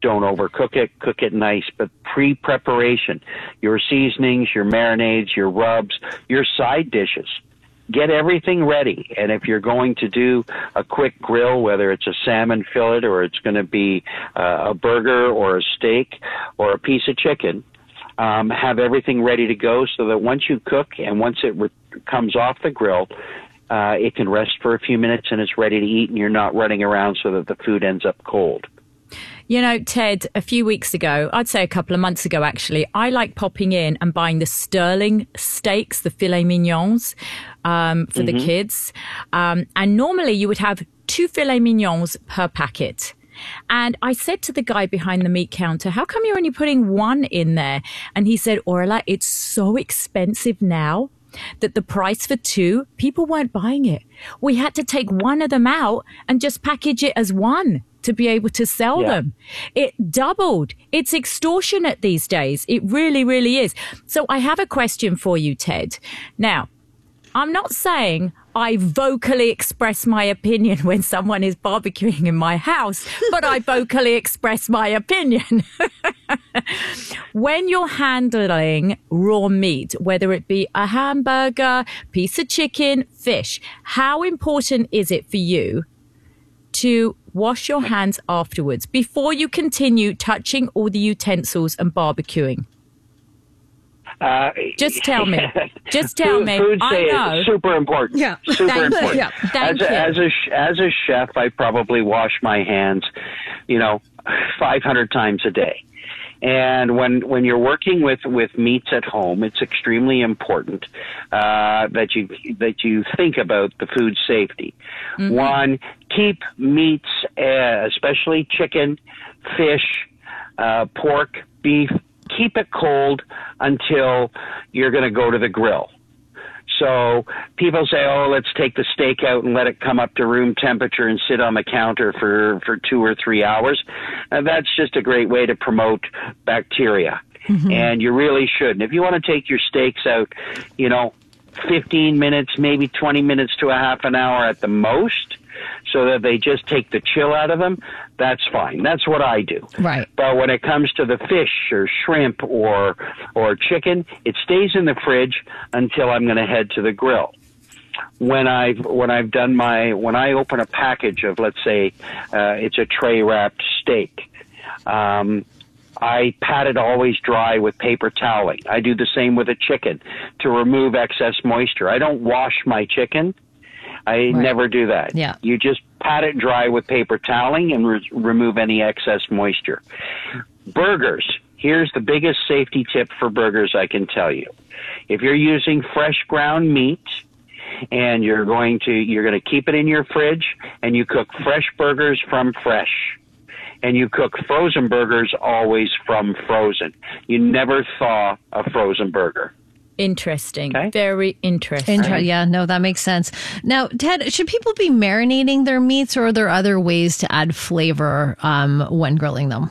don't overcook it. Cook it nice, but pre-preparation, your seasonings, your marinades, your rubs, your side dishes. Get everything ready. And if you're going to do a quick grill, whether it's a salmon fillet or it's going to be a burger or a steak or a piece of chicken, have everything ready to go so that once you cook and once it comes off the grill, it can rest for a few minutes and it's ready to eat, and you're not running around so that the food ends up cold. You know, Ted, a few weeks ago, I'd say a couple of months ago, actually, I like popping in and buying the Sterling steaks, the filet mignons for the kids. And normally you would have 2 filet mignons per packet. And I said to the guy behind the meat counter, how come you're only putting 1 in there? And he said, Orla, it's so expensive now that the price for 2, people weren't buying it. We had to take one of them out and just package it as 1 to be able to sell them. It doubled. It's extortionate these days. It really, really is. So I have a question for you, Ted. Now, I'm not saying I vocally express my opinion when someone is barbecuing in my house, but I vocally express my opinion. When you're handling raw meat, whether it be a hamburger, piece of chicken, fish, how important is it for you to wash your hands afterwards before you continue touching all the utensils and barbecuing? Just tell me. Just tell me. Food I know. Super important. Yeah. Super important. Yeah. Thank you. As a chef, I probably wash my hands, 500 times a day. And when you're working with meats at home, it's extremely important that you think about the food safety. Mm-hmm. 1, keep meats, especially chicken, fish, pork, beef, keep it cold until you're going to go to the grill. So people say, let's take the steak out and let it come up to room temperature and sit on the counter for 2 or 3 hours. And that's just a great way to promote bacteria. Mm-hmm. And you really shouldn't. If you want to take your steaks out, 15 minutes, maybe 20 minutes to a half an hour at the most, so that they just take the chill out of them, that's fine. That's what I do. Right. But when it comes to the fish or shrimp or chicken, it stays in the fridge until I'm going to head to the grill. When I open a package of, let's say, it's a tray wrapped steak, I pat it always dry with paper toweling. I do the same with a chicken to remove excess moisture. I don't wash my chicken. I never do that. Yeah. You just pat it dry with paper toweling and remove any excess moisture. Burgers. Here's the biggest safety tip for burgers I can tell you. If you're using fresh ground meat and you're going to keep it in your fridge and you cook fresh burgers from fresh, and you cook frozen burgers always from frozen. You never thaw a frozen burger. Interesting. Okay. Very interesting. Yeah, no, that makes sense. Now, Ted, should people be marinating their meats, or are there other ways to add flavor when grilling them?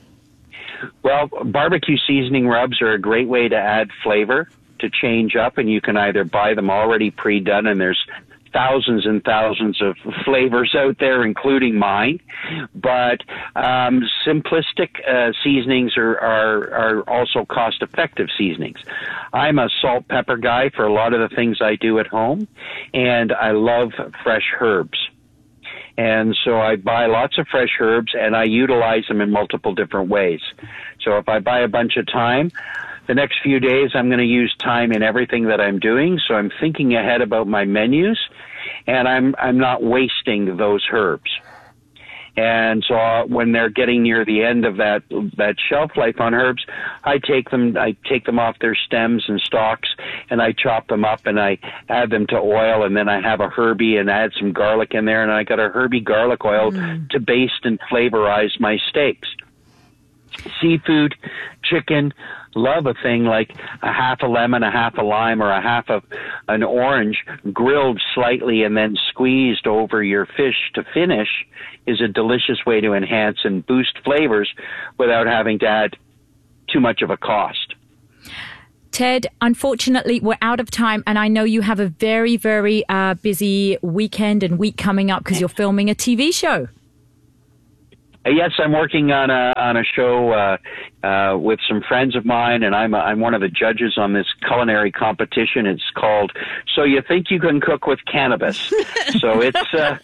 Well, barbecue seasoning rubs are a great way to add flavor, to change up, and you can either buy them already pre-done, and there's thousands and thousands of flavors out there, including mine. But simplistic seasonings are also cost-effective seasonings. I'm a salt pepper guy for a lot of the things I do at home, and I love fresh herbs. And so I buy lots of fresh herbs, and I utilize them in multiple different ways. So if I buy a bunch of thyme, the next few days I'm going to use thyme in everything that I'm doing, so I'm thinking ahead about my menus, and I'm not wasting those herbs. And so when they're getting near the end of that shelf life on herbs, I take them off their stems and stalks, and I chop them up and I add them to oil, and then I have a Herbie and add some garlic in there, and I got a Herbie garlic oil to baste and flavorize my steaks. Seafood, chicken, love a thing like a half a lemon, a half a lime, or a half of an orange grilled slightly and then squeezed over your fish to finish is a delicious way to enhance and boost flavors without having to add too much of a cost. Ted, unfortunately, we're out of time, and I know you have a very, very busy weekend and week coming up because you're filming a TV show. Yes, I'm working on a show with some friends of mine, and I'm one of the judges on this culinary competition. It's called "So You Think You Can Cook with Cannabis." So it's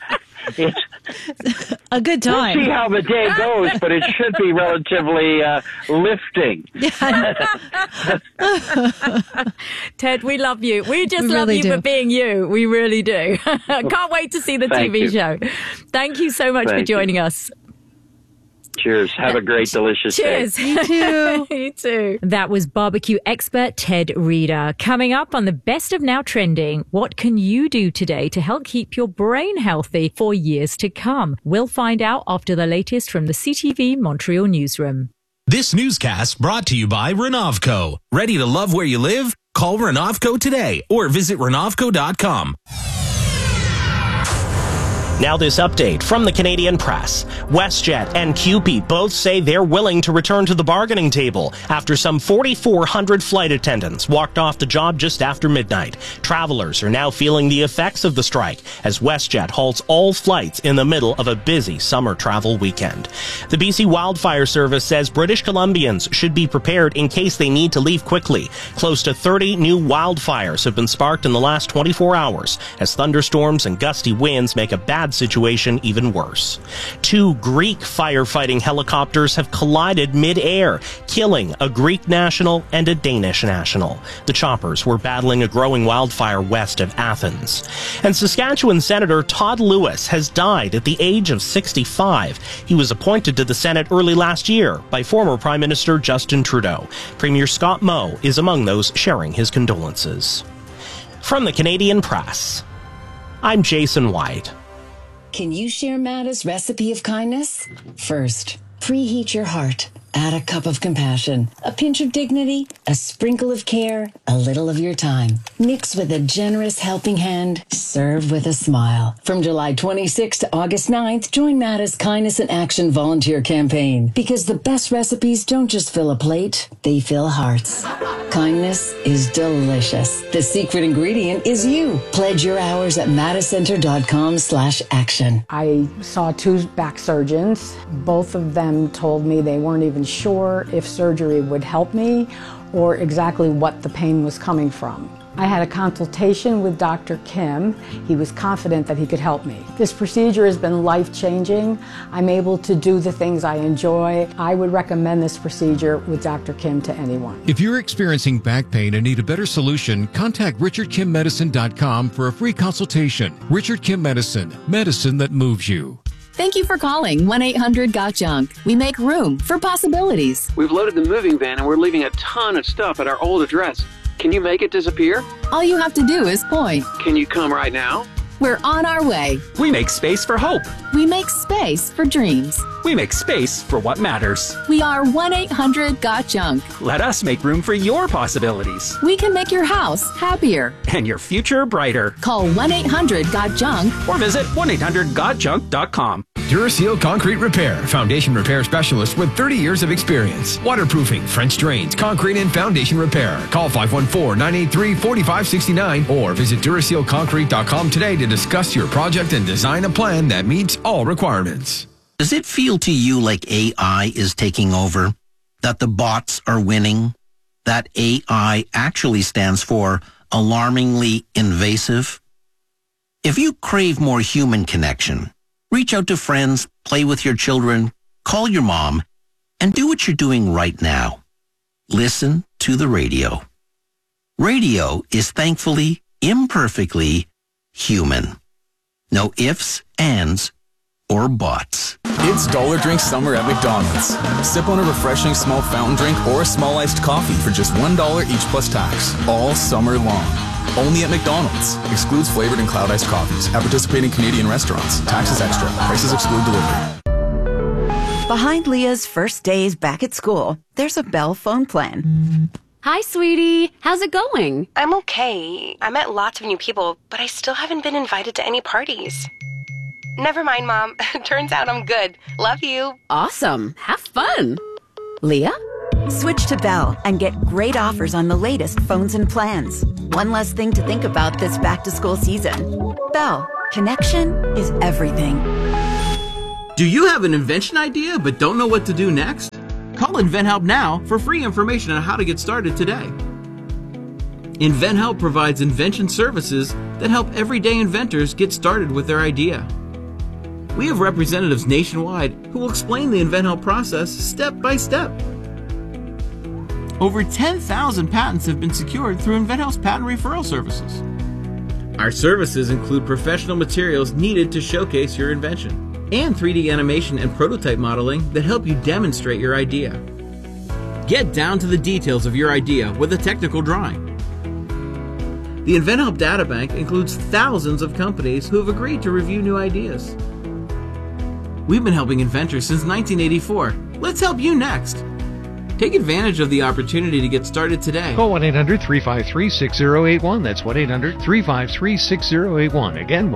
a good time. We'll see how the day goes, but it should be relatively lifting. Ted, we love you. We just love really you do. for being you. We really do. Can't wait to see the Thank TV you. show. Thank you so much for Thank you. joining us. Cheers. Have a great, delicious day. Cheers. You too. You too. That was barbecue expert Ted Reeder. Coming up on the Best of Now Trending, what can you do today to help keep your brain healthy for years to come? We'll find out after the latest from the CTV Montreal newsroom. This newscast brought to you by Renovco. Ready to love where you live? Call Renovco today or visit Renovco.com. Now this update from the Canadian Press. WestJet and CUPE both say they're willing to return to the bargaining table after some 4,400 flight attendants walked off the job just after midnight. Travelers are now feeling the effects of the strike as WestJet halts all flights in the middle of a busy summer travel weekend. The BC Wildfire Service says British Columbians should be prepared in case they need to leave quickly. Close to 30 new wildfires have been sparked in the last 24 hours as thunderstorms and gusty winds make a bad situation even worse. 2 Greek firefighting helicopters have collided mid-air, killing a Greek national and a Danish national. The choppers were battling a growing wildfire west of Athens. And Saskatchewan Senator Todd Lewis has died at the age of 65. He was appointed to the Senate early last year by former Prime Minister Justin Trudeau. Premier Scott Moe is among those sharing his condolences. From the Canadian Press, I'm Jason White. Can you share Matta's recipe of kindness? First, preheat your heart. Add a cup of compassion, a pinch of dignity, a sprinkle of care, a little of your time. Mix with a generous helping hand. Serve with a smile. From July 26th to August 9th, join Matta's Kindness in Action volunteer campaign. Because the best recipes don't just fill a plate, they fill hearts. Kindness is delicious. The secret ingredient is you. Pledge your hours at mattacenter.com/action. I saw 2 back surgeons. Both of them told me they weren't even sure if surgery would help me or exactly what the pain was coming from. I had a consultation with Dr. Kim. He was confident that he could help me. This procedure has been life-changing. I'm able to do the things I enjoy. I would recommend this procedure with Dr. Kim to anyone. If you're experiencing back pain and need a better solution, contact RichardKimMedicine.com for a free consultation. Richard Kim Medicine, medicine that moves you. Thank you for calling 1-800-GOT-JUNK. We make room for possibilities. We've loaded the moving van and we're leaving a ton of stuff at our old address. Can you make it disappear? All you have to do is point. Can you come right now? We're on our way. We make space for hope. We make space for dreams. We make space for what matters. We are 1-800-GOT-JUNK. Let us make room for your possibilities. We can make your house happier. And your future brighter. Call 1-800-GOT-JUNK. Or visit 1-800-GOT-JUNK.com. Duraseal Concrete Repair, foundation repair specialist with 30 years of experience. Waterproofing, French drains, concrete and foundation repair. Call 514-983-4569 or visit DurasealConcrete.com today to discuss your project and design a plan that meets all requirements. Does it feel to you like AI is taking over? That the bots are winning? That AI actually stands for alarmingly invasive? If you crave more human connection, reach out to friends, play with your children, call your mom, and do what you're doing right now. Listen to the radio. Radio is thankfully, imperfectly human. No ifs, ands, or buts. It's Dollar Drink Summer at McDonald's. Sip on a refreshing small fountain drink or a small iced coffee for just $1 each plus tax, all summer long. Only at McDonald's. Excludes flavored and cloud iced coffees at participating Canadian restaurants. Taxes extra. Prices exclude delivery. Behind Leah's first days back at school, there's a Bell phone plan. Hi, sweetie. How's it going? I'm okay. I met lots of new people, but I still haven't been invited to any parties. Never mind, Mom. Turns out I'm good. Love you. Awesome. Have fun. Leah? Switch to Bell and get great offers on the latest phones and plans. One less thing to think about this back-to-school season. Bell. Connection is everything. Do you have an invention idea but don't know what to do next? Call InventHelp now for free information on how to get started today. InventHelp provides invention services that help everyday inventors get started with their idea. We have representatives nationwide who will explain the InventHelp process step by step. Over 10,000 patents have been secured through InventHelp's patent referral services. Our services include professional materials needed to showcase your invention, and 3D animation and prototype modeling that help you demonstrate your idea. Get down to the details of your idea with a technical drawing. The InventHelp Databank includes thousands of companies who have agreed to review new ideas. We've been helping inventors since 1984. Let's help you next. Take advantage of the opportunity to get started today. Call 1-800-353-6081. That's 1-800-353-6081. Again,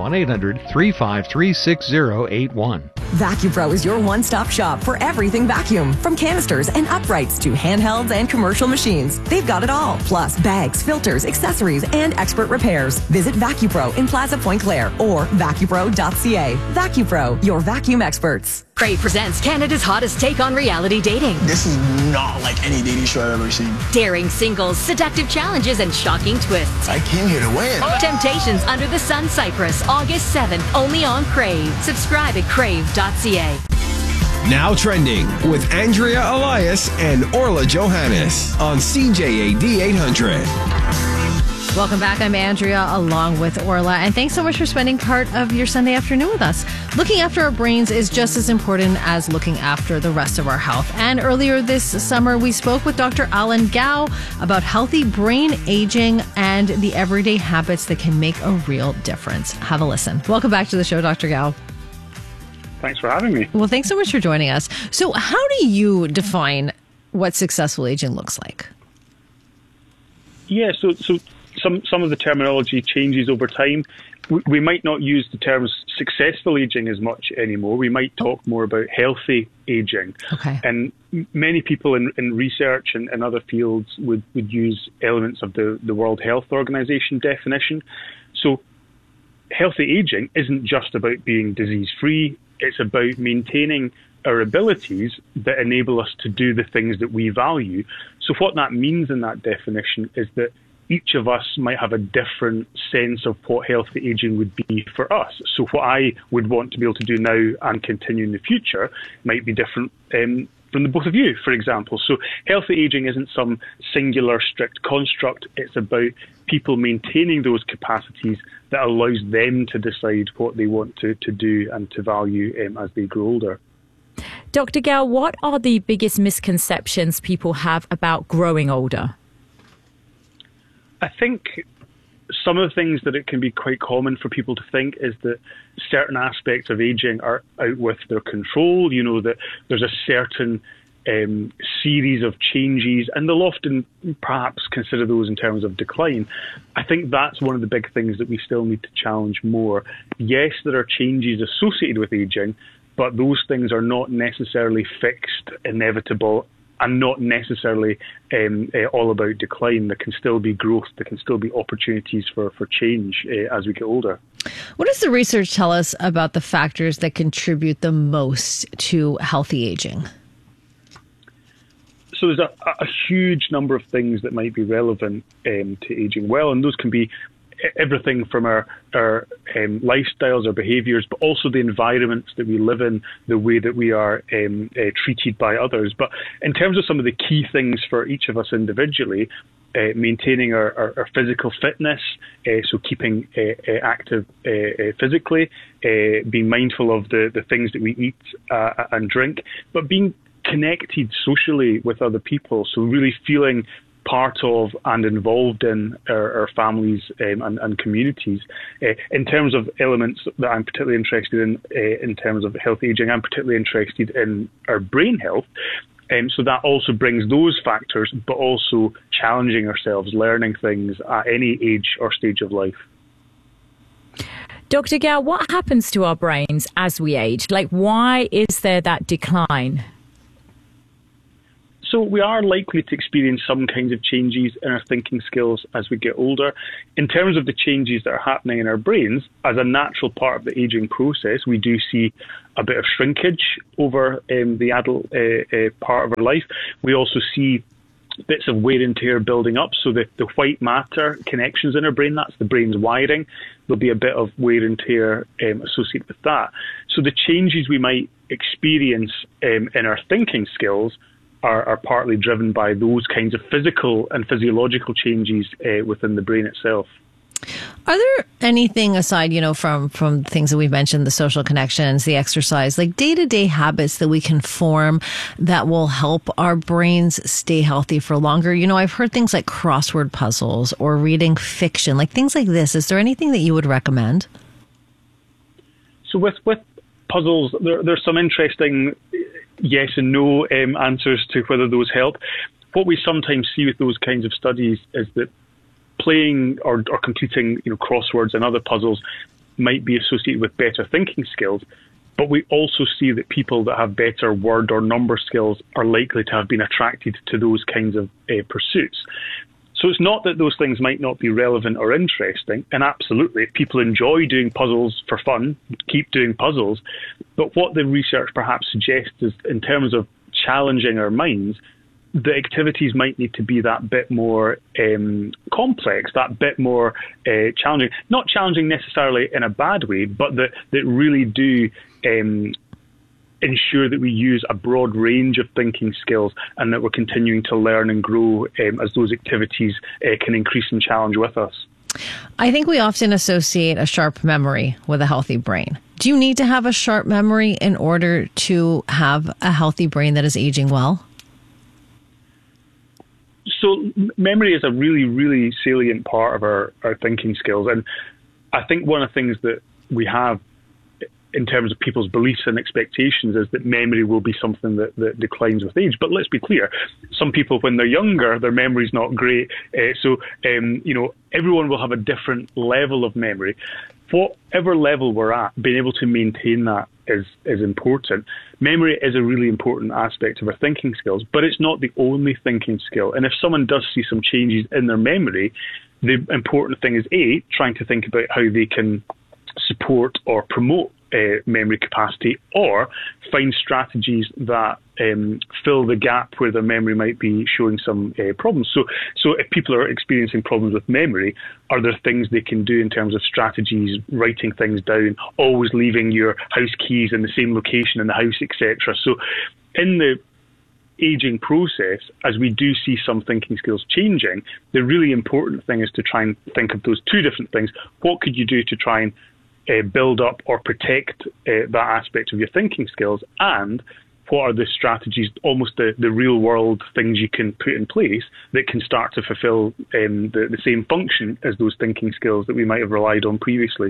1-800-353-6081. VacuPro is your one-stop shop for everything vacuum. From canisters and uprights to handhelds and commercial machines. They've got it all. Plus bags, filters, accessories, and expert repairs. Visit VacuPro in Plaza Point Claire or vacupro.ca. VacuPro, your vacuum experts. Crave presents Canada's hottest take on reality dating. This is not like any dating show I've ever seen. Daring singles, seductive challenges, and shocking twists. I came here to win. Temptations Under the Sun Cyprus, August 7th, only on Crave. Subscribe at crave.ca. Now trending with Andrea Elias and Orla Johannes on CJAD 800. Welcome back. I'm Andrea along with Orla. And thanks so much for spending part of your Sunday afternoon with us. Looking after our brains is just as important as looking after the rest of our health. And earlier this summer, we spoke with Dr. Alan Gao about healthy brain aging and the everyday habits that can make a real difference. Have a listen. Welcome back to the show, Dr. Gao. Thanks for having me. Well, thanks so much for joining us. So how do you define what successful aging looks like? Yeah, so some of the terminology changes over time. We might not use the terms successful aging as much anymore. We might talk more about healthy aging. Okay. And many people in research and other fields would use elements of the World Health Organization definition. So healthy aging isn't just about being disease-free. It's about maintaining our abilities that enable us to do the things that we value. So what that means in that definition is that each of us might have a different sense of what healthy aging would be for us. So what I would want to be able to do now and continue in the future might be different from the both of you, for example. So healthy aging isn't some singular, strict construct. It's about people maintaining those capacities that allows them to decide what they want to do and to value as they grow older. Dr. Gao, what are the biggest misconceptions people have about growing older? I think some of the things that it can be quite common for people to think is that certain aspects of aging are out with their control, you know, that there's a certain series of changes, and they'll often perhaps consider those in terms of decline. I think that's one of the big things that we still need to challenge more. Yes, there are changes associated with aging, but those things are not necessarily fixed, inevitable, and not necessarily all about decline. There can still be growth. There can still be opportunities for change as we get older. What does the research tell us about the factors that contribute the most to healthy aging? So there's a huge number of things that might be relevant to aging well, and those can be everything from our lifestyles, our behaviours, but also the environments that we live in, the way that we are treated by others. But in terms of some of the key things for each of us individually, maintaining our physical fitness, so keeping active physically, being mindful of the things that we eat and drink, but being connected socially with other people, so really feeling part of and involved in our families and communities. In terms of elements that I'm particularly interested in terms of healthy aging, I'm particularly interested in our brain health. So that also brings those factors, but also challenging ourselves, learning things at any age or stage of life. Dr. Gao, what happens to our brains as we age? Like, why is there that decline? So we are likely to experience some kinds of changes in our thinking skills as we get older. In terms of the changes that are happening in our brains, as a natural part of the aging process, we do see a bit of shrinkage over the adult part of our life. We also see bits of wear and tear building up. So the white matter connections in our brain, that's the brain's wiring. There'll be a bit of wear and tear associated with that. So the changes we might experience in our thinking skills are partly driven by those kinds of physical and physiological changes within the brain itself. Are there anything aside, from things that we've mentioned, the social connections, the exercise, like day-to-day habits that we can form that will help our brains stay healthy for longer? I've heard things like crossword puzzles or reading fiction, like things like this. Is there anything that you would recommend? So with puzzles, there's some interesting yes and no answers to whether those help. What we sometimes see with those kinds of studies is that playing or completing crosswords and other puzzles might be associated with better thinking skills, but we also see that people that have better word or number skills are likely to have been attracted to those kinds of pursuits. So it's not that those things might not be relevant or interesting, and absolutely, if people enjoy doing puzzles for fun, keep doing puzzles, but what the research perhaps suggests is, in terms of challenging our minds, the activities might need to be that bit more complex, that bit more challenging. Not challenging necessarily in a bad way, but that really do ensure that we use a broad range of thinking skills and that we're continuing to learn and grow as those activities can increase and challenge with us. I think we often associate a sharp memory with a healthy brain. Do you need to have a sharp memory in order to have a healthy brain that is aging well? So memory is a really, really salient part of our thinking skills. And I think one of the things that we have in terms of people's beliefs and expectations is that memory will be something that declines with age. But let's be clear, some people, when they're younger, their memory's not great. So everyone will have a different level of memory. Whatever level we're at, being able to maintain that is important. Memory is a really important aspect of our thinking skills, but it's not the only thinking skill. And if someone does see some changes in their memory, the important thing is trying to think about how they can support or promote memory capacity, or find strategies that fill the gap where their memory might be showing some problems. So if people are experiencing problems with memory, are there things they can do in terms of strategies, writing things down, always leaving your house keys in the same location in the house, etc. So in the aging process, as we do see some thinking skills changing, the really important thing is to try and think of those two different things. What could you do to try and build up or protect that aspect of your thinking skills, and what are the strategies, almost the real world things you can put in place that can start to fulfill the same function as those thinking skills that we might have relied on previously.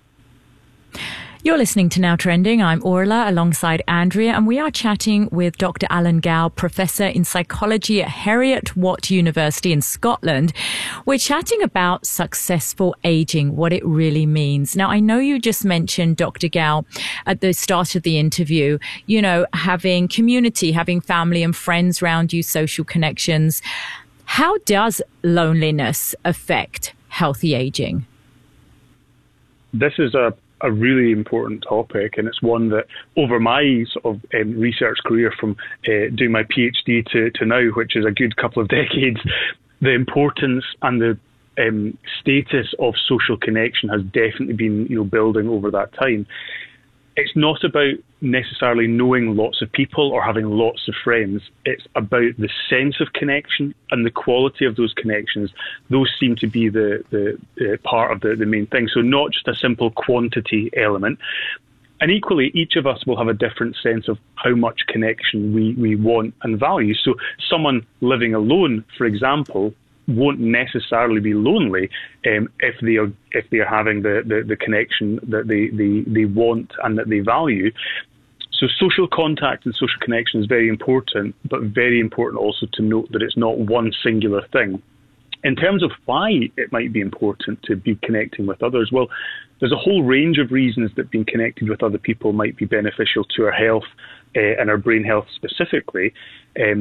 You're listening to Now Trending. I'm Orla alongside Andrea, and we are chatting with Dr. Alan Gow, Professor in Psychology at Heriot-Watt University in Scotland. We're chatting about successful aging, what it really means. Now, I know you just mentioned, Dr. Gow, at the start of the interview, having community, having family and friends around you, social connections. How does loneliness affect healthy aging? This is a really important topic, and it's one that over my sort of research career from doing my PhD to now, which is a good couple of decades, the importance and the status of social connection has definitely been building over that time. It's not about necessarily knowing lots of people or having lots of friends. It's about the sense of connection and the quality of those connections. Those seem to be the part of the main thing. So not just a simple quantity element. And equally, each of us will have a different sense of how much connection we want and value. So someone living alone, for example, won't necessarily be lonely if they are having the connection that they want and that they value. So social contact and social connection is very important, but very important also to note that it's not one singular thing. In terms of why it might be important to be connecting with others, well, there's a whole range of reasons that being connected with other people might be beneficial to our health and our brain health specifically.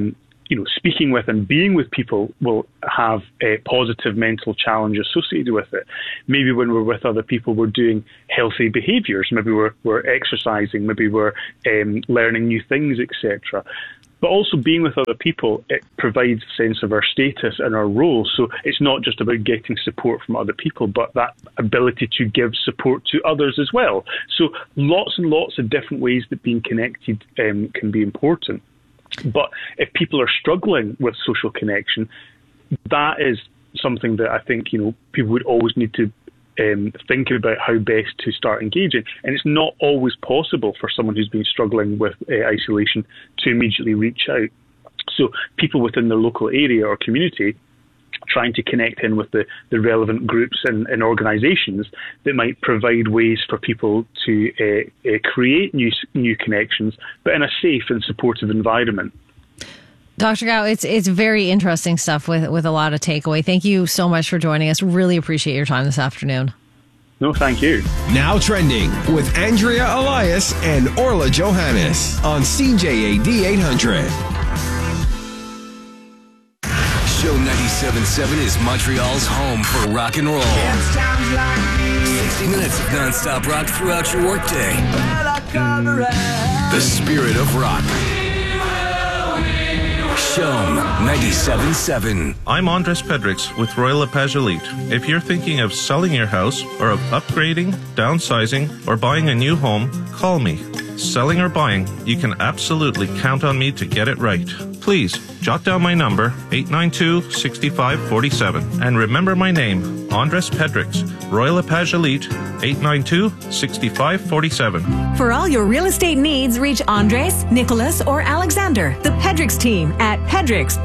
speaking with and being with people will have a positive mental challenge associated with it. Maybe when we're with other people, we're doing healthy behaviours. Maybe we're exercising. Maybe we're learning new things, etc. But also being with other people, it provides a sense of our status and our role. So it's not just about getting support from other people, but that ability to give support to others as well. So lots and lots of different ways that being connected can be important. But if people are struggling with social connection, that is something that I think, people would always need to think about how best to start engaging. And it's not always possible for someone who's been struggling with isolation to immediately reach out. So people within their local area or community trying to connect in with the relevant groups and organisations that might provide ways for people to create new connections, but in a safe and supportive environment. Dr. Gao, it's very interesting stuff with a lot of takeaway. Thank you so much for joining us. Really appreciate your time this afternoon. No, thank you. Now trending with Andrea Elias and Orla Johannes on CJAD 800. Show 97.7 is Montreal's home for rock and roll. 60 minutes of non-stop rock throughout your workday. The spirit of rock. Show 97.7. I'm Andres Pedrix with Royal LePage Elite. If you're thinking of selling your house or of upgrading, downsizing, or buying a new home, call me. Selling or buying, you can absolutely count on me to get it right. Please, jot down my number, 892-6547. And remember my name, Andres Pedrix, Royal LePage Elite, 892-6547. For all your real estate needs, reach Andres, Nicholas, or Alexander, the Pedrix team at Pedrix,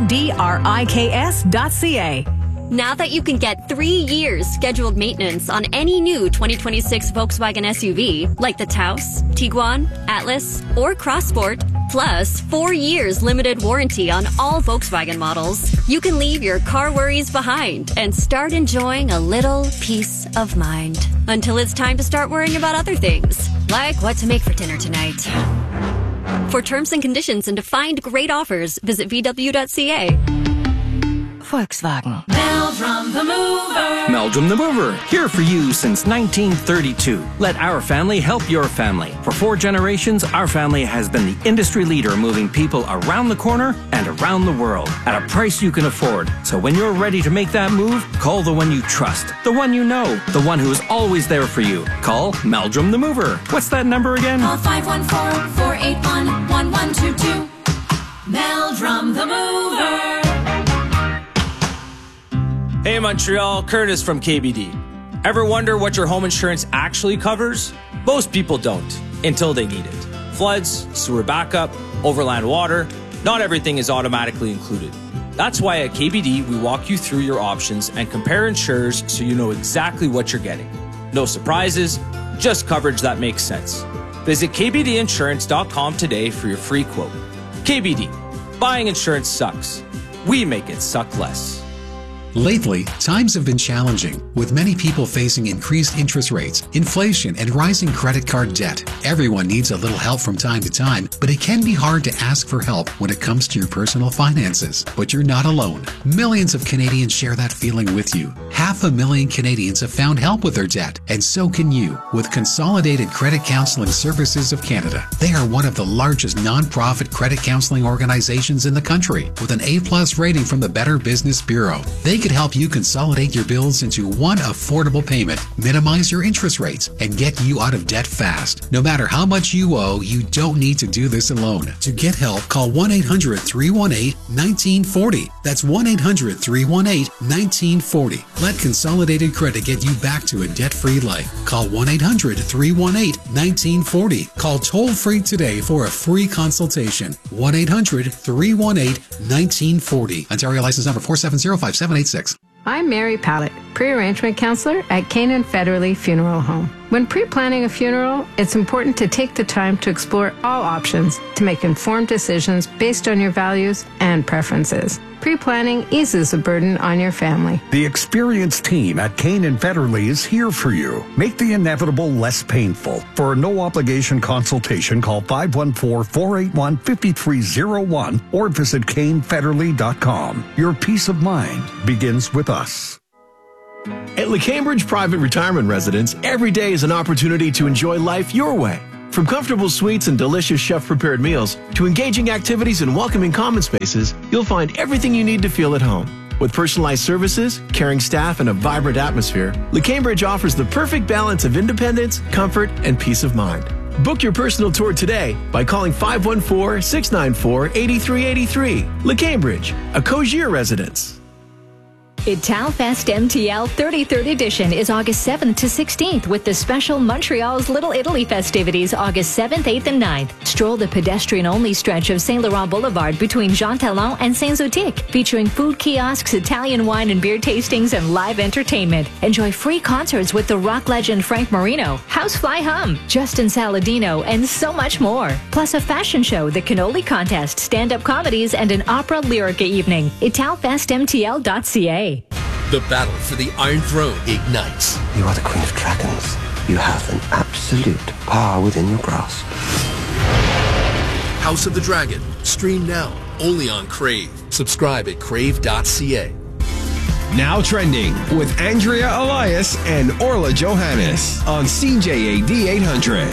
PEDRIKS.ca. Now that you can get 3 years scheduled maintenance on any new 2026 Volkswagen SUV, like the Taos, Tiguan, Atlas, or Crossport, plus 4 years limited warranty on all Volkswagen models, you can leave your car worries behind and start enjoying a little peace of mind. Until it's time to start worrying about other things, like what to make for dinner tonight. For terms and conditions and to find great offers, visit VW.ca. Volkswagen. Meldrum the Mover. Meldrum the Mover, here for you since 1932. Let our family help your family. For 4 generations, our family has been the industry leader moving people around the corner and around the world at a price you can afford. So when you're ready to make that move, call the one you trust, the one you know, the one who is always there for you. Call Meldrum the Mover. What's that number again? Call 514-481-1122. Meldrum the Mover. Hey Montreal, Curtis from KBD. Ever wonder what your home insurance actually covers? Most people don't, until they need it. Floods, sewer backup, overland water, not everything is automatically included. That's why at KBD we walk you through your options and compare insurers so you know exactly what you're getting. No surprises, just coverage that makes sense. Visit kbdinsurance.com today for your free quote. KBD, buying insurance sucks. We make it suck less. Lately, times have been challenging, with many people facing increased interest rates, inflation, and rising credit card debt. Everyone needs a little help from time to time, but it can be hard to ask for help when it comes to your personal finances. But you're not alone. Millions of Canadians share that feeling with you. 500,000 Canadians have found help with their debt, and so can you with Consolidated Credit Counseling Services of Canada. They are one of the largest non-profit credit counseling organizations in the country, with an A+ rating from the Better Business Bureau. They could help you consolidate your bills into one affordable payment, minimize your interest rates, and get you out of debt fast. No matter how much you owe, you don't need to do this alone. To get help, call 1-800-318-1940. That's 1-800-318-1940. Let Consolidated Credit get you back to a debt-free life. Call 1-800-318-1940. Call toll-free today for a free consultation. 1-800-318-1940. Ontario license number 4705786. I'm Mary Pallett, pre-arrangement counselor at Canaan Federally Funeral Home. When pre-planning a funeral, it's important to take the time to explore all options to make informed decisions based on your values and preferences. Pre-planning eases the burden on your family. The experienced team at Canaan Federally is here for you. Make the inevitable less painful. For a no-obligation consultation, call 514-481-5301 or visit canefederally.com. Your peace of mind begins with us. At LeCambridge Private Retirement Residence, every day is an opportunity to enjoy life your way. From comfortable suites and delicious chef-prepared meals to engaging activities and welcoming common spaces, you'll find everything you need to feel at home. With personalized services, caring staff, and a vibrant atmosphere, LeCambridge offers the perfect balance of independence, comfort, and peace of mind. Book your personal tour today by calling 514-694-8383. LeCambridge, a Cogier residence. Italfest MTL 33rd edition is August 7th to 16th with the special Montreal's Little Italy festivities August 7th, 8th, and 9th. Stroll the pedestrian-only stretch of Saint Laurent Boulevard between Jean Talon and Saint-Zotique, featuring food kiosks, Italian wine and beer tastings, and live entertainment. Enjoy free concerts with the rock legend Frank Marino, Housefly Hum, Justin Saladino, and so much more. Plus a fashion show, the Cannoli Contest, stand-up comedies, and an opera lyrica evening. Italfestmtl.ca. The battle for the Iron Throne ignites. You are the Queen of Dragons. You have an absolute power within your grasp. House of the Dragon. Stream now. Only on Crave. Subscribe at crave.ca. Now trending with Andrea Elias and Orla Johannes on CJAD 800.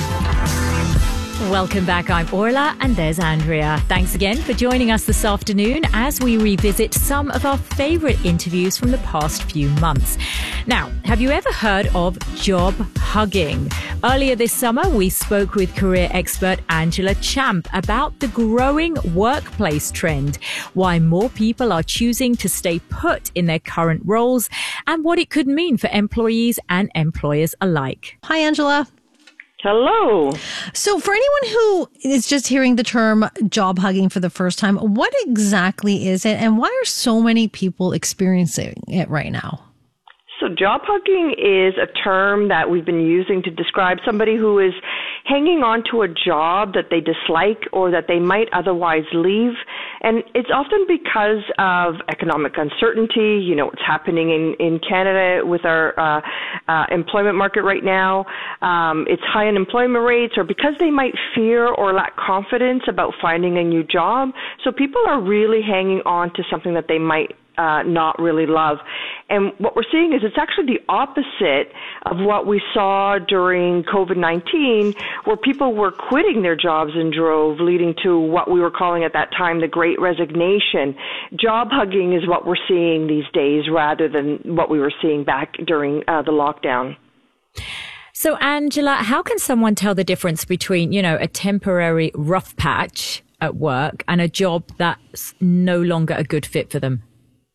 Welcome back. I'm Orla and there's Andrea. Thanks again for joining us this afternoon as we revisit some of our favorite interviews from the past few months. Now, have you ever heard of job hugging? Earlier this summer, we spoke with career expert Angela Champ about the growing workplace trend, why more people are choosing to stay put in their current roles, and what it could mean for employees and employers alike. Hi, Angela. Hello. So for anyone who is just hearing the term job hugging for the first time, what exactly is it and why are so many people experiencing it right now? So job hugging is a term that we've been using to describe somebody who is hanging on to a job that they dislike or that they might otherwise leave. And it's often because of economic uncertainty. You know, what's happening in Canada with our employment market right now. It's high unemployment rates, or because they might fear or lack confidence about finding a new job. So people are really hanging on to something that they might not really love. And what we're seeing is it's actually the opposite of what we saw during COVID-19, where people were quitting their jobs in drove, leading to what we were calling at that time the Great Resignation. Job hugging is what we're seeing these days rather than what we were seeing back during the lockdown. So, Angela, how can someone tell the difference between, you know, a temporary rough patch at work and a job that's no longer a good fit for them?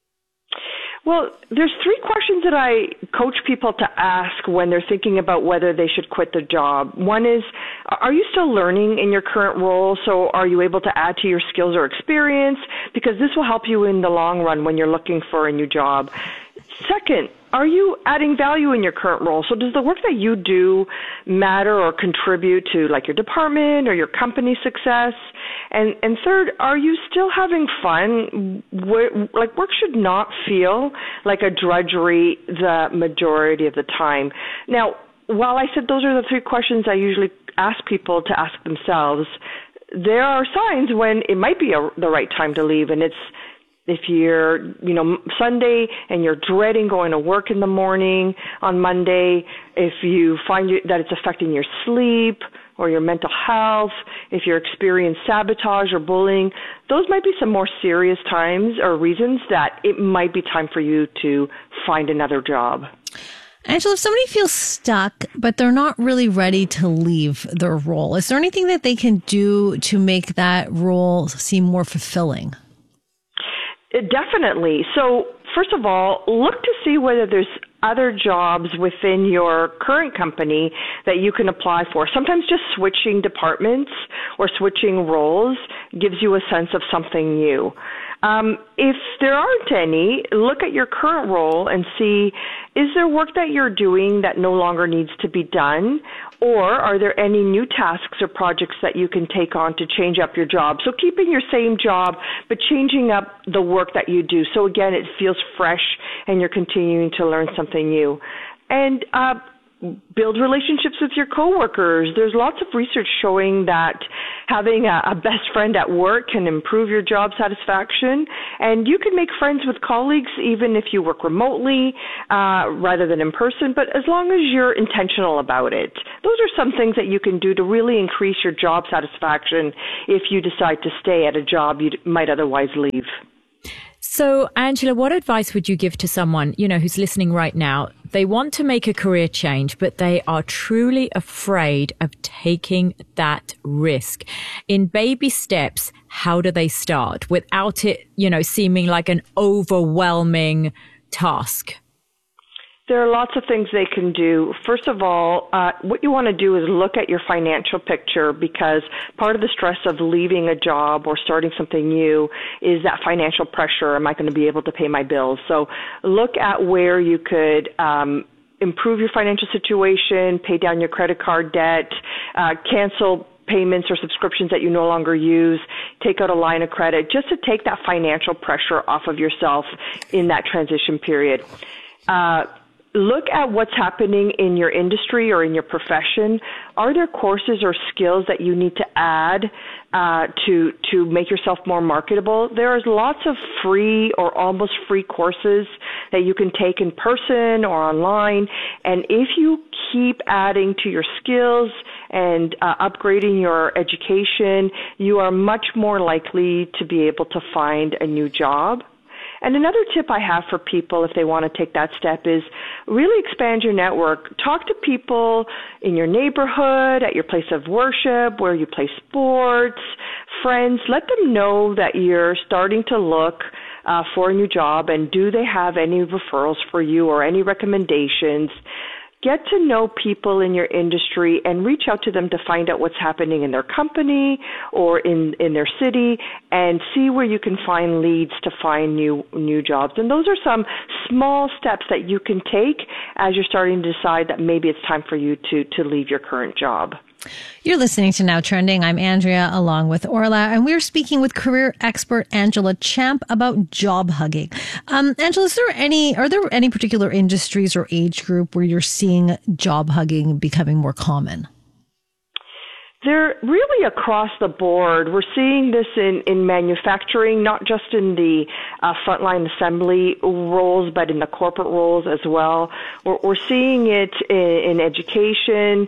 Well, there's three questions that I coach people to ask when they're thinking about whether they should quit their job. One is, are you still learning in your current role? So are you able to add to your skills or experience? Because this will help you in the long run when you're looking for a new job. Second, are you adding value in your current role? So does the work that you do matter or contribute to like your department or your company's success? And third, are you still having fun? Like work should not feel like a drudgery the majority of the time. Now, while I said those are the three questions I usually ask people to ask themselves, there are signs when it might be the right time to leave, and it's if you're, you know, Sunday and you're dreading going to work in the morning on Monday, if you find that it's affecting your sleep or your mental health, if you're experiencing sabotage or bullying, those might be some more serious times or reasons that it might be time for you to find another job. Angela, if somebody feels stuck, but they're not really ready to leave their role, is there anything that they can do to make that role seem more fulfilling? Definitely. So first of all, look to see whether there's other jobs within your current company that you can apply for. Sometimes just switching departments or switching roles gives you a sense of something new. If there aren't any, look at your current role and see, is there work that you're doing that no longer needs to be done? Or are there any new tasks or projects that you can take on to change up your job? So keeping your same job, but changing up the work that you do. So again, it feels fresh and you're continuing to learn something new. And build relationships with your coworkers. There's lots of research showing that having a best friend at work can improve your job satisfaction, and you can make friends with colleagues even if you work remotely rather than in person, but as long as you're intentional about it. Those are some things that you can do to really increase your job satisfaction if you decide to stay at a job you might otherwise leave. So, Angela, what advice would you give to someone, who's listening right now? They want to make a career change, but they are truly afraid of taking that risk. In baby steps, how do they start without it, seeming like an overwhelming task? There are lots of things they can do. First of all, what you want to do is look at your financial picture, because part of the stress of leaving a job or starting something new is that financial pressure. Am I going to be able to pay my bills? So look at where you could improve your financial situation, pay down your credit card debt, cancel payments or subscriptions that you no longer use, take out a line of credit, just to take that financial pressure off of yourself in that transition period. Look at what's happening in your industry or in your profession. Are there courses or skills that you need to add to make yourself more marketable? There is lots of free or almost free courses that you can take in person or online. And if you keep adding to your skills and upgrading your education, you are much more likely to be able to find a new job. And another tip I have for people if they want to take that step is really expand your network. Talk to people in your neighborhood, at your place of worship, where you play sports, friends. Let them know that you're starting to look for a new job, and do they have any referrals for you or any recommendations. Get to know people in your industry and reach out to them to find out what's happening in their company or in their city, and see where you can find leads to find new jobs. And those are some small steps that you can take as you're starting to decide that maybe it's time for you to leave your current job. You're listening to Now Trending. I'm Andrea along with Orla, and we're speaking with career expert Angela Champ about job hugging. Angela, are there any particular industries or age group where you're seeing job hugging becoming more common? They're really across the board. We're seeing this in manufacturing, not just in the frontline assembly roles, but in the corporate roles as well. We're seeing it in education.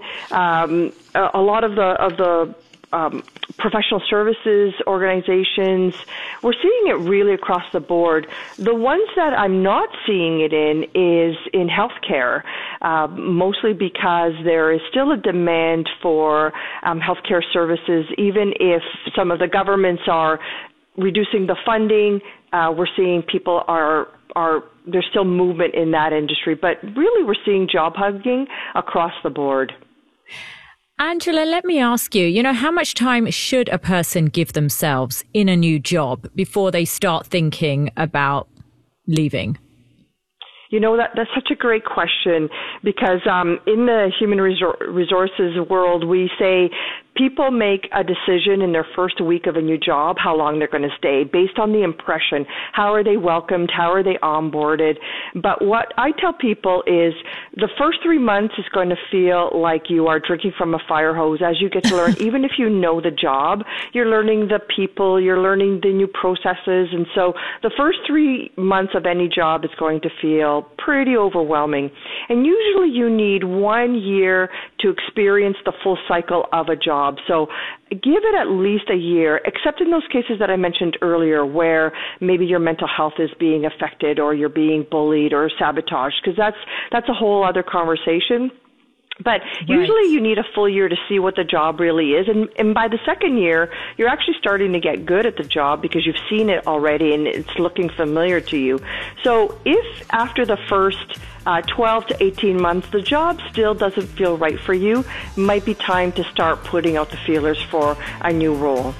A lot of the professional services organizations, we're seeing it really across the board. The ones that I'm not seeing it in is in healthcare, mostly because there is still a demand for healthcare services, even if some of the governments are reducing the funding. We're seeing people there's still movement in that industry, but really we're seeing job hugging across the board. Angela, let me ask you, how much time should a person give themselves in a new job before they start thinking about leaving? That's such a great question, because in the human resources world, we say people make a decision in their first week of a new job how long they're going to stay based on the impression. How are they welcomed? How are they onboarded? But what I tell people is the first 3 months is going to feel like you are drinking from a fire hose as you get to learn. Even if you know the job, you're learning the people, you're learning the new processes. And so the first 3 months of any job is going to feel pretty overwhelming. And usually you need 1 year to experience the full cycle of a job. So give it at least a year, except in those cases that I mentioned earlier where maybe your mental health is being affected or you're being bullied or sabotaged, because that's a whole other conversation. But usually you need a full year to see what the job really is. And by the second year, you're actually starting to get good at the job because you've seen it already and it's looking familiar to you. So if after the first 12 to 18 months, the job still doesn't feel right for you, it might be time to start putting out the feelers for a new role.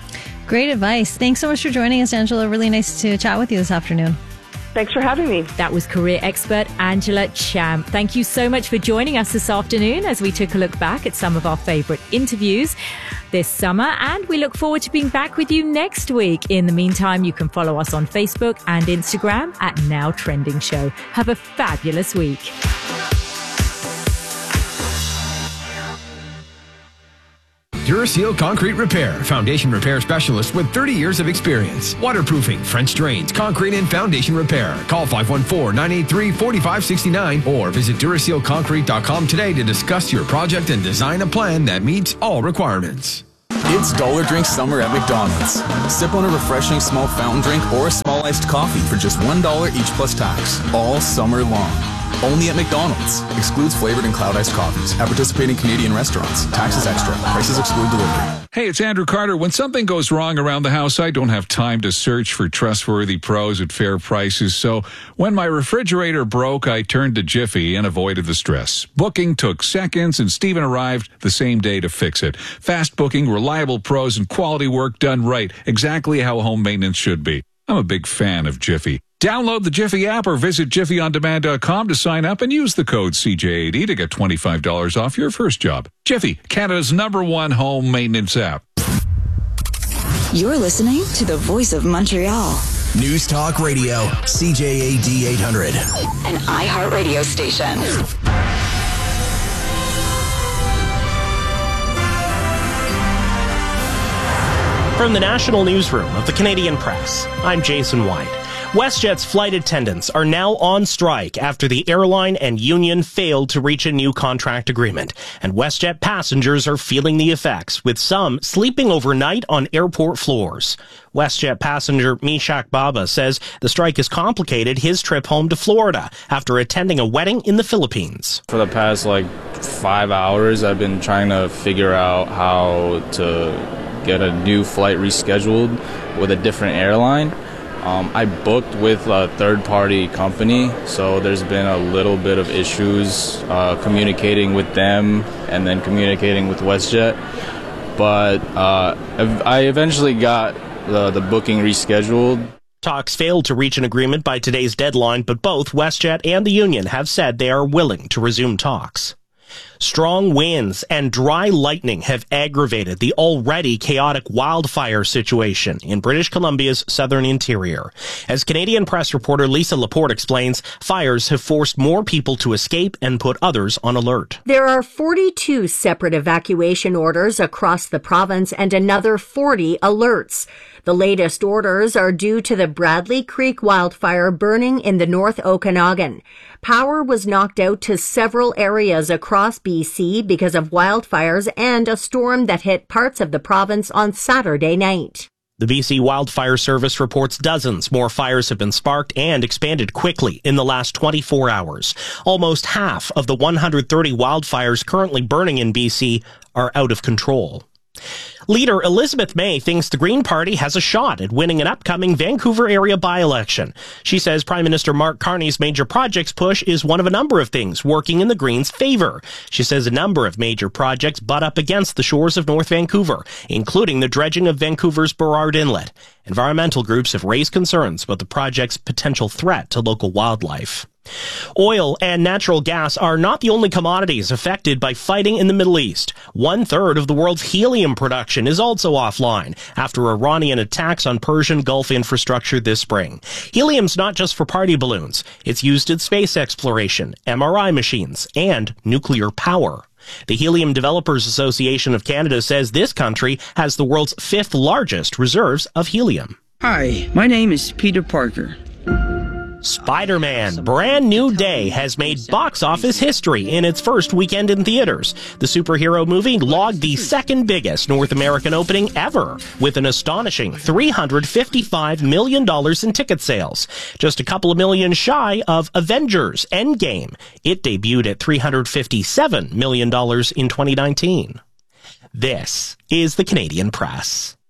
Great advice. Thanks so much for joining us, Angela. Really nice to chat with you this afternoon. Thanks for having me. That was career expert Angela Champ. Thank you so much for joining us this afternoon as we took a look back at some of our favourite interviews this summer, and we look forward to being back with you next week. In the meantime, you can follow us on Facebook and Instagram at Now Trending Show. Have a fabulous week. Duraseal Concrete Repair, foundation repair specialist with 30 years of experience. Waterproofing, French drains, concrete and foundation repair. Call 514-983-4569 or visit DurasealConcrete.com today to discuss your project and design a plan that meets all requirements. It's Dollar Drink Summer at McDonald's. Sip on a refreshing small fountain drink or a small iced coffee for just $1 each plus tax, all summer long. Only at McDonald's. Excludes flavored and cloud iced coffees. At participating Canadian restaurants. Taxes extra. Prices exclude delivery. Hey, it's Andrew Carter. When something goes wrong around the house, I don't have time to search for trustworthy pros at fair prices. So when my refrigerator broke, I turned to Jiffy and avoided the stress. Booking took seconds, and Steven arrived the same day to fix it. Fast booking, reliable pros, and quality work done right. Exactly how home maintenance should be. I'm a big fan of Jiffy. Download the Jiffy app or visit jiffyondemand.com to sign up and use the code CJ80 to get $25 off your first job. Jiffy, Canada's #1 home maintenance app. You're listening to the Voice of Montreal. News Talk Radio, CJAD 800. An iHeartRadio station. From the National Newsroom of the Canadian Press, I'm Jason White. WestJet's flight attendants are now on strike after the airline and union failed to reach a new contract agreement. And WestJet passengers are feeling the effects, with some sleeping overnight on airport floors. WestJet passenger Mishak Baba says the strike has complicated his trip home to Florida after attending a wedding in the Philippines. For the past 5 hours, I've been trying to figure out how to get a new flight rescheduled with a different airline. I booked with a third-party company, so there's been a little bit of issues communicating with them and then communicating with WestJet. But I eventually got the booking rescheduled. Talks failed to reach an agreement by today's deadline, but both WestJet and the union have said they are willing to resume talks. Strong winds and dry lightning have aggravated the already chaotic wildfire situation in British Columbia's southern interior. As Canadian Press reporter Lisa Laporte explains, fires have forced more people to escape and put others on alert. There are 42 separate evacuation orders across the province and another 40 alerts. The latest orders are due to the Bradley Creek wildfire burning in the North Okanagan. Power was knocked out to several areas across BC because of wildfires and a storm that hit parts of the province on Saturday night. The BC Wildfire Service reports dozens more fires have been sparked and expanded quickly in the last 24 hours. Almost half of the 130 wildfires currently burning in BC are out of control. Leader Elizabeth May thinks the Green Party has a shot at winning an upcoming Vancouver area by-election. She says Prime Minister Mark Carney's major projects push is one of a number of things working in the Greens' favor. She says a number of major projects butt up against the shores of North Vancouver, including the dredging of Vancouver's Burrard Inlet. Environmental groups have raised concerns about the project's potential threat to local wildlife. Oil and natural gas are not the only commodities affected by fighting in the Middle East. 1/3 of the world's helium production is also offline after Iranian attacks on Persian Gulf infrastructure this spring. Helium's not just for party balloons. It's used in space exploration, MRI machines, and nuclear power. The Helium Developers Association of Canada says this country has the world's 5th largest reserves of helium. Hi, my name is Peter Parker. Spider-Man Brand New Day has made box office history in its first weekend in theaters. The superhero movie logged the second biggest North American opening ever, with an astonishing $355 million in ticket sales, just a couple of million shy of Avengers Endgame. It debuted at $357 million in 2019. This is the Canadian Press.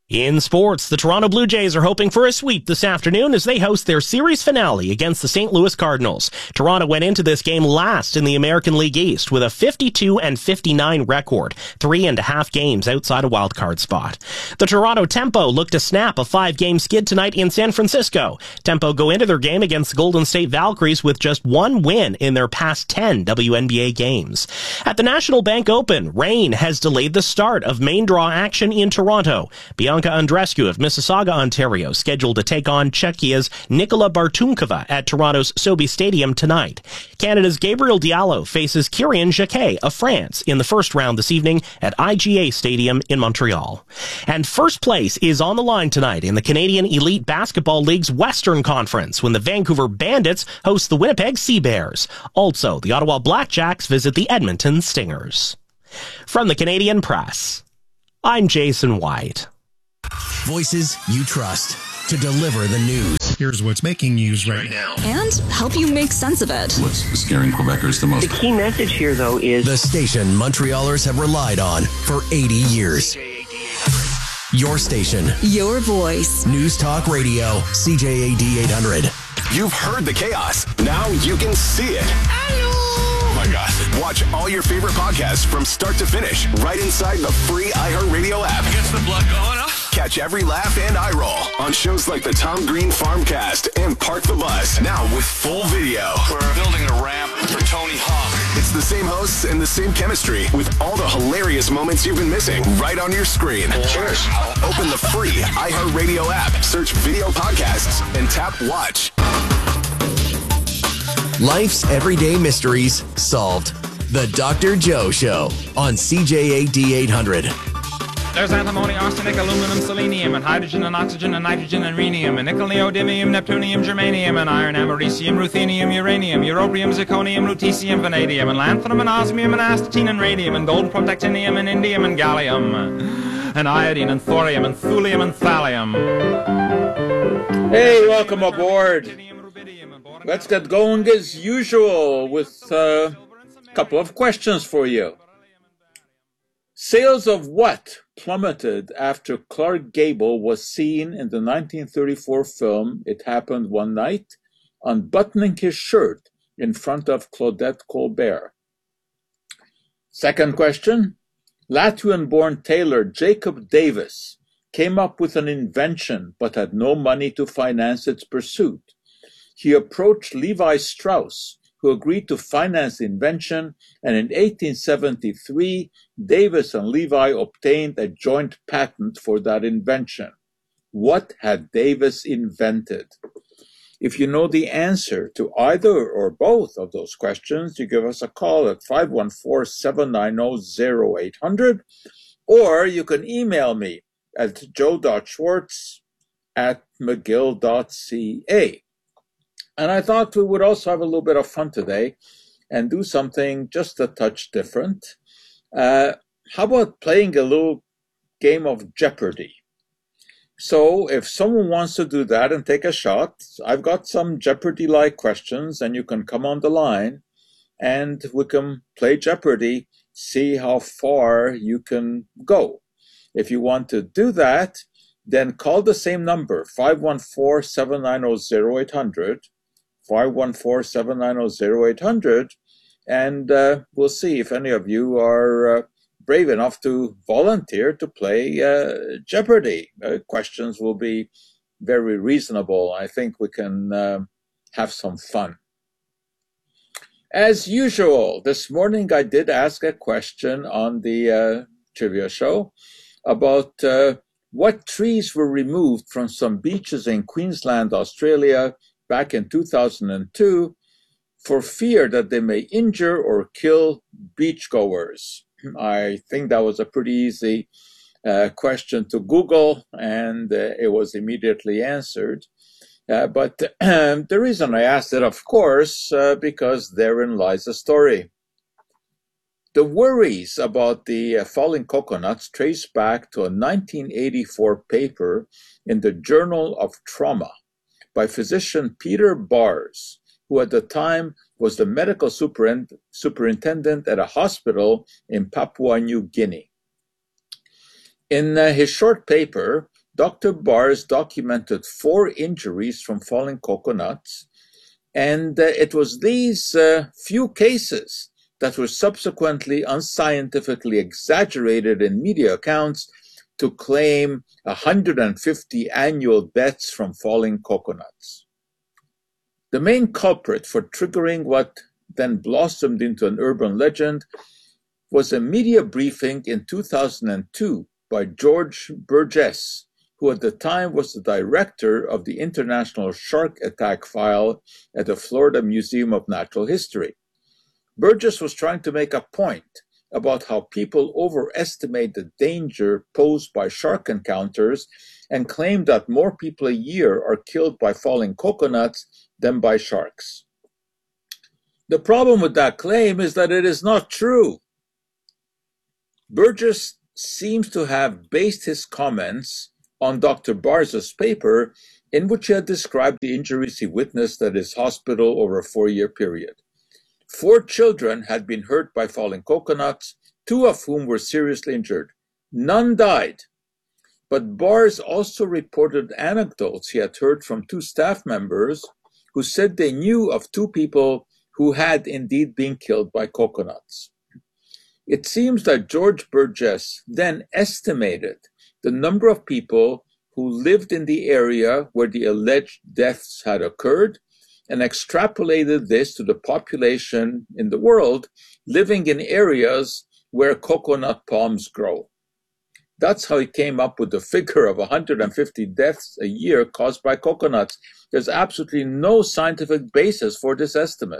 In sports, the Toronto Blue Jays are hoping for a sweep this afternoon as they host their series finale against the St. Louis Cardinals. Toronto went into this game last in the American League East with a 52-59 record, 3.5 games outside a wildcard spot. The Toronto Tempo looked to snap a 5-game skid tonight in San Francisco. Tempo go into their game against the Golden State Valkyries with just one win in their past 10 WNBA games. At the National Bank Open, rain has delayed the start of main draw action in Toronto. Bianca Andreescu of Mississauga, Ontario, scheduled to take on Czechia's Nikola Bartunkova at Toronto's Sobe Stadium tonight. Canada's Gabriel Diallo faces Kyrian Jacquet of France in the first round this evening at IGA Stadium in Montreal. And first place is on the line tonight in the Canadian Elite Basketball League's Western Conference when the Vancouver Bandits host the Winnipeg Sea Bears. Also, the Ottawa Blackjacks visit the Edmonton Stingers. From the Canadian Press, I'm Jason White. Voices you trust to deliver the news. Here's what's making news right now. And help you make sense of it. What's scaring Quebecers the most? The key message here, though, is the station Montrealers have relied on for 80 years. Your station. Your voice. News Talk Radio, CJAD 800. You've heard the chaos. Now you can see it. Oh my God. Watch all your favorite podcasts from start to finish right inside the free iHeartRadio app. Gets the blood going, huh? Catch every laugh and eye roll on shows like the Tom Green Farmcast and Park the Bus. Now with full video. We're building a ramp for Tony Hawk. It's the same hosts and the same chemistry with all the hilarious moments you've been missing right on your screen. Cheers. Open the free iHeartRadio app, search video podcasts, and tap watch. Life's everyday mysteries solved. The Dr. Joe Show on CJAD 800. There's antimony, arsenic, aluminum, selenium, and hydrogen, and oxygen, and nitrogen, and rhenium, and nickel, neodymium, neptunium, germanium, and iron, americium, ruthenium, uranium, europium, zirconium, lutetium, vanadium, and lanthanum, and osmium, and astatine, and radium, and gold, protactinium, and indium, and gallium, and iodine, and thorium, and thulium, and thallium. Hey, welcome aboard. Let's get going as usual with a couple of questions for you. Sales of what plummeted after Clark Gable was seen in the 1934 film It Happened One Night unbuttoning his shirt in front of Claudette Colbert? Second question. Latvian-born tailor Jacob Davis came up with an invention but had no money to finance its pursuit. He approached Levi Strauss, who agreed to finance the invention, and in 1873, Davis and Levi obtained a joint patent for that invention. What had Davis invented? If you know the answer to either or both of those questions, you give us a call at 514-790-0800, or you can email me at joe.schwartz@mcgill.ca. And I thought we would also have a little bit of fun today and do something just a touch different. How about playing a little game of Jeopardy? So if someone wants to do that and take a shot, I've got some Jeopardy-like questions, and you can come on the line and we can play Jeopardy, see how far you can go. If you want to do that, then call the same number, 514-790-0800, 514-790-0800, and we'll see if any of you are brave enough to volunteer to play Jeopardy. Questions will be very reasonable. I think we can have some fun. As usual, this morning I did ask a question on the trivia show about what trees were removed from some beaches in Queensland, Australia, back in 2002 for fear that they may injure or kill beachgoers. I think that was a pretty easy question to Google, and it was immediately answered. But the reason I asked it, of course, because therein lies the story. The worries about the falling coconuts trace back to a 1984 paper in the Journal of Trauma by physician Peter Bars, who at the time was the medical superintendent at a hospital in Papua New Guinea. In his short paper, Dr. Bars documented 4 injuries from falling coconuts, and it was these few cases that were subsequently unscientifically exaggerated in media accounts to claim 150 annual deaths from falling coconuts. The main culprit for triggering what then blossomed into an urban legend was a media briefing in 2002 by George Burgess, who at the time was the director of the International Shark Attack File at the Florida Museum of Natural History. Burgess was trying to make a point about how people overestimate the danger posed by shark encounters and claim that more people a year are killed by falling coconuts than by sharks. The problem with that claim is that it is not true. Burgess seems to have based his comments on Dr. Bars's paper, in which he had described the injuries he witnessed at his hospital over a 4-year period. 4 children had been hurt by falling coconuts, 2 of whom were seriously injured. None died. But Bars also reported anecdotes he had heard from 2 staff members who said they knew of 2 people who had indeed been killed by coconuts. It seems that George Burgess then estimated the number of people who lived in the area where the alleged deaths had occurred and extrapolated this to the population in the world living in areas where coconut palms grow. That's how he came up with the figure of 150 deaths a year caused by coconuts. There's absolutely no scientific basis for this estimate.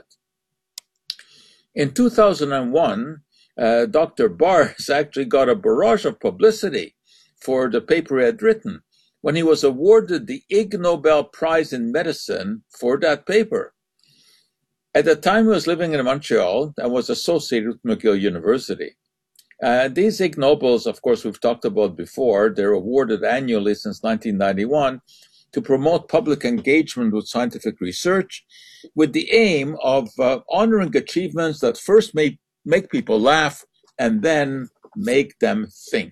In 2001, Dr. Bars actually got a barrage of publicity for the paper he had written when he was awarded the Ig Nobel Prize in Medicine for that paper. At the time, he was living in Montreal and was associated with McGill University. These Ig Nobels, of course, we've talked about before. They're awarded annually since 1991 to promote public engagement with scientific research with the aim of honoring achievements that first make people laugh and then make them think.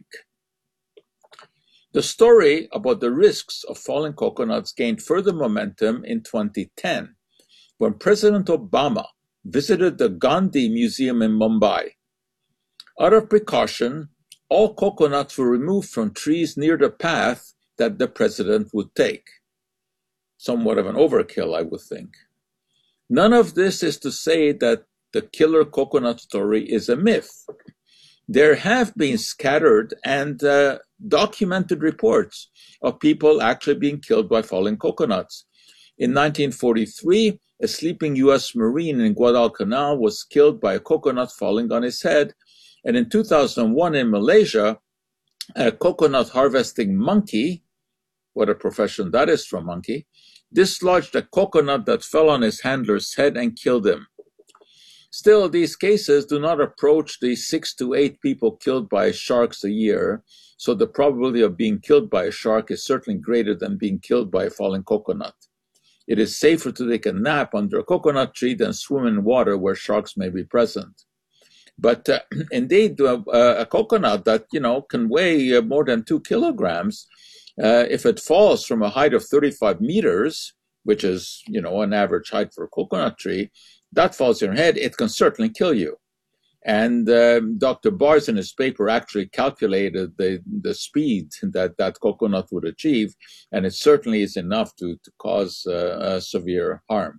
The story about the risks of falling coconuts gained further momentum in 2010 when President Obama visited the Gandhi Museum in Mumbai. Out of precaution, all coconuts were removed from trees near the path that the president would take. Somewhat of an overkill, I would think. None of this is to say that the killer coconut story is a myth. There have been scattered and documented reports of people actually being killed by falling coconuts. In 1943, a sleeping U.S. Marine in Guadalcanal was killed by a coconut falling on his head. And in 2001 in Malaysia, a coconut harvesting monkey, what a profession that is from monkey, dislodged a coconut that fell on his handler's head and killed him. Still, these cases do not approach the 6 to 8 people killed by sharks a year, so the probability of being killed by a shark is certainly greater than being killed by a falling coconut. It is safer to take a nap under a coconut tree than swim in water where sharks may be present. But indeed, a coconut that, can weigh more than 2 kilograms, if it falls from a height of 35 meters, which is, an average height for a coconut tree, that falls on your head, it can certainly kill you. And Dr. Bars in his paper actually calculated the speed that coconut would achieve, and it certainly is enough to cause severe harm.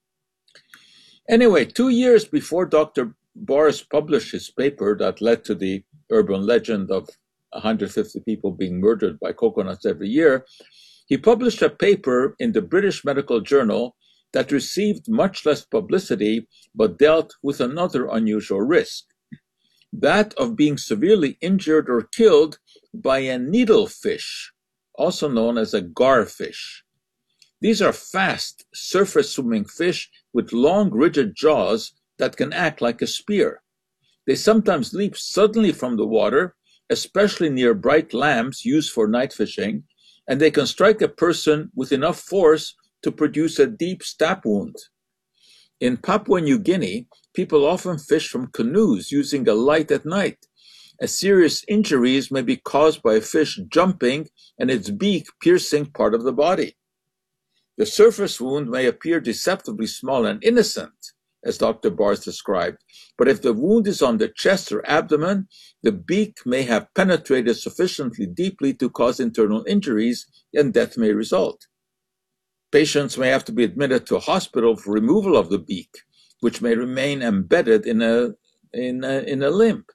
Anyway, 2 years before Dr. Bars published his paper that led to the urban legend of 150 people being murdered by coconuts every year, he published a paper in the British Medical Journal that received much less publicity but dealt with another unusual risk, that of being severely injured or killed by a needlefish, also known as a garfish. These are fast, surface-swimming fish with long, rigid jaws that can act like a spear. They sometimes leap suddenly from the water, especially near bright lamps used for night fishing, and they can strike a person with enough force to produce a deep stab wound. In Papua New Guinea, people often fish from canoes using a light at night, Serious injuries may be caused by a fish jumping and its beak piercing part of the body. The surface wound may appear deceptively small and innocent, as Dr. Barth described, but if the wound is on the chest or abdomen, the beak may have penetrated sufficiently deeply to cause internal injuries, and death may result. Patients may have to be admitted to a hospital for removal of the beak, which may remain embedded in a limb.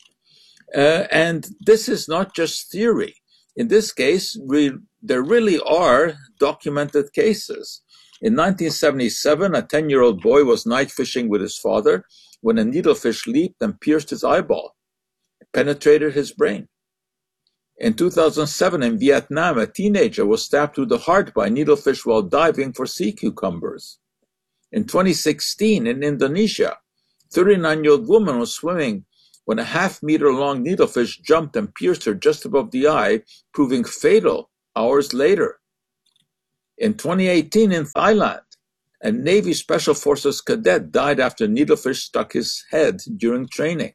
And this is not just theory. In this case, there really are documented cases. In 1977, a 10-year-old boy was night fishing with his father when a needlefish leaped and pierced his eyeball. It penetrated his brain. In 2007, in Vietnam, a teenager was stabbed through the heart by a needlefish while diving for sea cucumbers. In 2016, in Indonesia, a 39-year-old woman was swimming when a half-meter-long needlefish jumped and pierced her just above the eye, proving fatal hours later. In 2018 in Thailand, a Navy Special Forces cadet died after a needlefish stuck his head during training.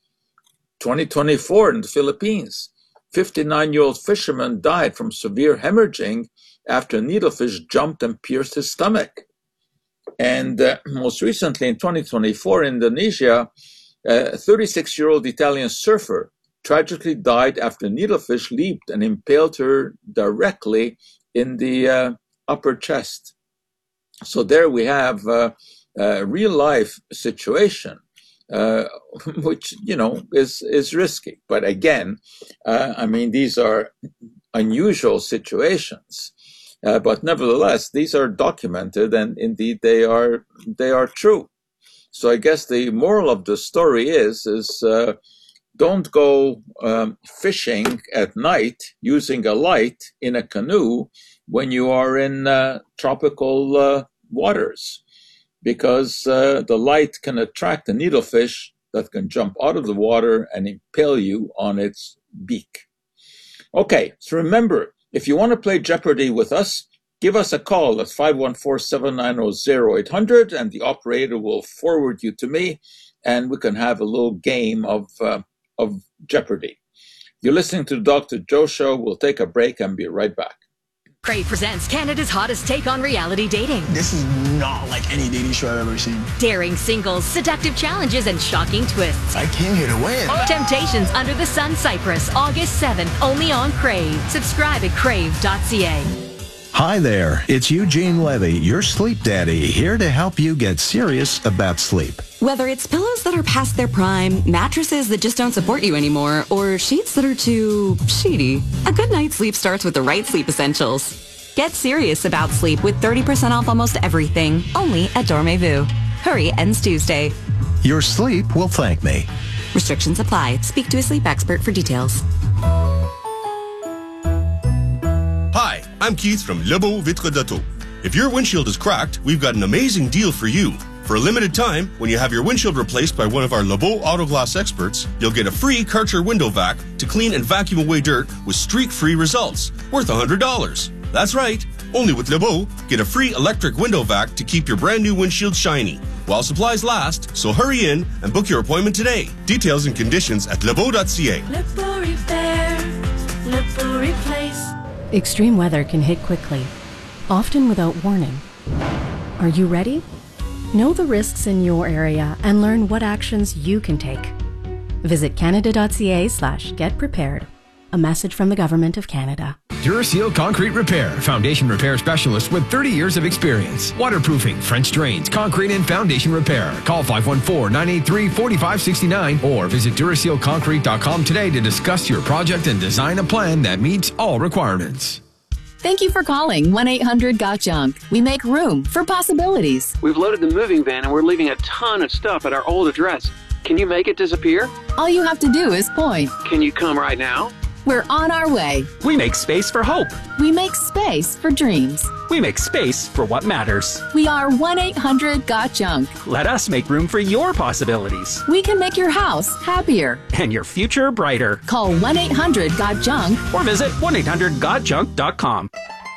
2024 in the Philippines, a 59-year-old fisherman died from severe hemorrhaging after a needlefish jumped and pierced his stomach. And most recently in 2024 in Indonesia, a 36-year-old Italian surfer tragically died after a needlefish leaped and impaled her directly in the upper chest. So there we have a real-life situation, which, is risky. But again, these are unusual situations. But nevertheless, these are documented, and indeed they are true. So I guess the moral of the story is don't go fishing at night using a light in a canoe when you are in tropical waters, because the light can attract a needlefish that can jump out of the water and impale you on its beak. Okay, so remember, if you want to play Jeopardy with us, give us a call at 514-790-0800, and the operator will forward you to me, and we can have a little game of Jeopardy. You're listening to the Dr. Joe Show. We'll take a break and be right back. Crave presents Canada's hottest take on reality dating. This is not like any dating show I've ever seen. Daring singles, seductive challenges, and shocking twists. I came here to win. Temptations Under the Sun Cyprus, August 7th, only on Crave. Subscribe at crave.ca. Hi there, it's Eugene Levy, your sleep daddy, here to help you get serious about sleep. Whether it's pillows that are past their prime, mattresses that just don't support you anymore, or sheets that are too sheety, a good night's sleep starts with the right sleep essentials. Get serious about sleep with 30% off almost everything, only at Dormez-vous. Hurry, ends Tuesday. Your sleep will thank me. Restrictions apply. Speak to a sleep expert for details. Hi, I'm Keith from Lebeau Vitre d'Auto. If your windshield is cracked, we've got an amazing deal for you. For a limited time, when you have your windshield replaced by one of our Lebeau Auto Glass experts, you'll get a free Karcher window vac to clean and vacuum away dirt with streak-free results, worth $100. That's right. Only with Lebeau, get a free electric window vac to keep your brand new windshield shiny while supplies last, so hurry in and book your appointment today. Details and conditions at lebeau.ca. Lebeau Repair, Lebeau Replace. Extreme weather can hit quickly, often without warning. Are you ready? Know the risks in your area and learn what actions you can take. Visit canada.ca/getprepared. A message from the Government of Canada. Duraseal Concrete Repair, foundation repair specialist with 30 years of experience. Waterproofing, French drains, concrete and foundation repair. Call 514-983-4569 or visit DurasealConcrete.com today to discuss your project and design a plan that meets all requirements. Thank you for calling 1-800-GOT-JUNK. We make room for possibilities. We've loaded the moving van and we're leaving a ton of stuff at our old address. Can you make it disappear? All you have to do is point. Can you come right now? We're on our way. We make space for hope. We make space for dreams. We make space for what matters. We are 1-800-GOT-JUNK. Let us make room for your possibilities. We can make your house happier. And your future brighter. Call 1-800-GOT-JUNK. Or visit 1-800-GOT-JUNK.com.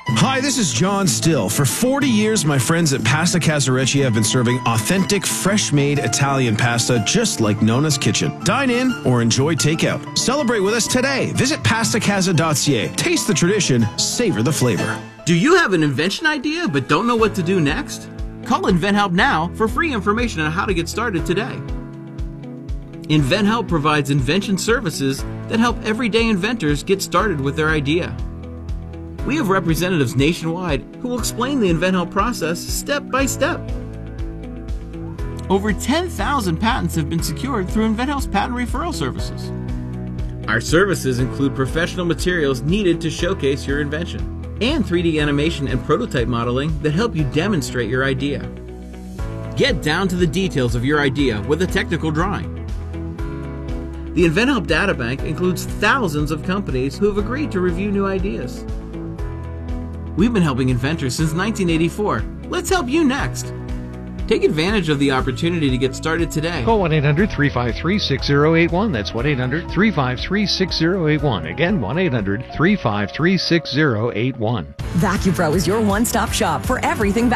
Hi, this is John Still. For 40 years, my friends at Pasta Casarecci have been serving authentic, fresh-made Italian pasta just like Nona's Kitchen. Dine in or enjoy takeout. Celebrate with us today. Visit pastacasa.ca. Taste the tradition, savor the flavor. Do you have an invention idea but don't know what to do next? Call InventHelp now for free information on how to get started today. InventHelp provides invention services that help everyday inventors get started with their idea. We have representatives nationwide who will explain the InventHelp process step by step. Over 10,000 patents have been secured through InventHelp's patent referral services. Our services include professional materials needed to showcase your invention, and 3D animation and prototype modeling that help you demonstrate your idea. Get down to the details of your idea with a technical drawing. The InventHelp Databank includes thousands of companies who have agreed to review new ideas. We've been helping inventors since 1984. Let's help you next. Take advantage of the opportunity to get started today. Call 1-800-353-6081. That's 1-800-353-6081. Again, 1-800-353-6081. VacuPro is your one-stop shop for everything